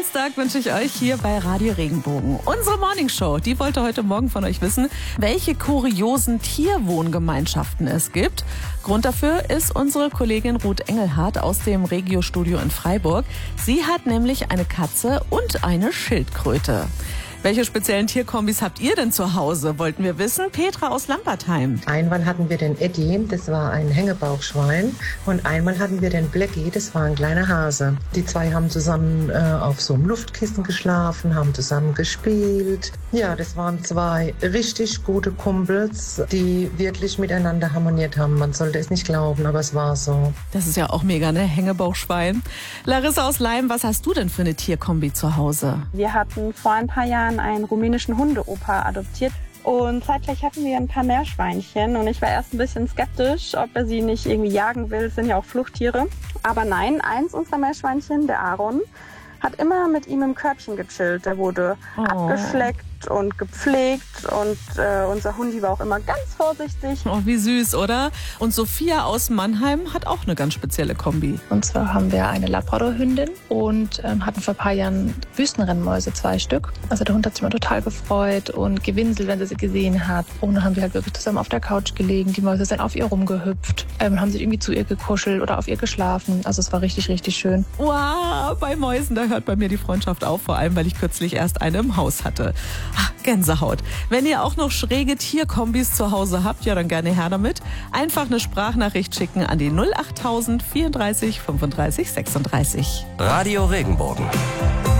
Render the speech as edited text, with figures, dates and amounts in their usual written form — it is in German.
Dienstag wünsche ich euch hier bei Radio Regenbogen. Unsere Morningshow, die wollte heute Morgen von euch wissen, welche kuriosen Tierwohngemeinschaften es gibt. Grund dafür ist unsere Kollegin Ruth Engelhardt aus dem Regio-Studio in Freiburg. Sie hat nämlich eine Katze und eine Schildkröte. Welche speziellen Tierkombis habt ihr denn zu Hause, wollten wir wissen. Petra aus Lampertheim. Einmal hatten wir den Eddie, das war ein Hängebauchschwein. Und einmal hatten wir den Blackie, das war ein kleiner Hase. Die zwei haben zusammen auf so einem Luftkissen geschlafen, haben zusammen gespielt. Ja, das waren zwei richtig gute Kumpels, die wirklich miteinander harmoniert haben. Man sollte es nicht glauben, aber es war so. Das ist ja auch mega, ne? Hängebauchschwein. Larissa aus Leim, was hast du denn für eine Tierkombi zu Hause? Wir hatten vor ein paar Jahren einen rumänischen Hundeopa adoptiert. Und zeitgleich hatten wir ein paar Meerschweinchen und ich war erst ein bisschen skeptisch, ob er sie nicht irgendwie jagen will. Das sind ja auch Fluchttiere. Aber nein, eins unserer Meerschweinchen, der Aaron, hat immer mit ihm im Körbchen gechillt. Der wurde abgeschleckt und gepflegt und unser Hundi war auch immer ganz vorsichtig. Oh, wie süß, oder? Und Sophia aus Mannheim hat auch eine ganz spezielle Kombi. Und zwar haben wir eine Labrador-Hündin und hatten vor ein paar Jahren Wüstenrennmäuse, 2 Stück. Also der Hund hat sich immer total gefreut und gewinselt, wenn sie gesehen hat. Und dann haben wir halt wirklich zusammen auf der Couch gelegen. Die Mäuse sind auf ihr rumgehüpft, haben sich irgendwie zu ihr gekuschelt oder auf ihr geschlafen. Also es war richtig, richtig schön. Wow, bei Mäusen, da hört bei mir die Freundschaft auf, vor allem, weil ich kürzlich erst eine im Haus hatte. Gänsehaut. Wenn ihr auch noch schräge Tierkombis zu Hause habt, ja dann gerne her damit. Einfach eine Sprachnachricht schicken an die 08000 34 35 36. Radio Regenbogen.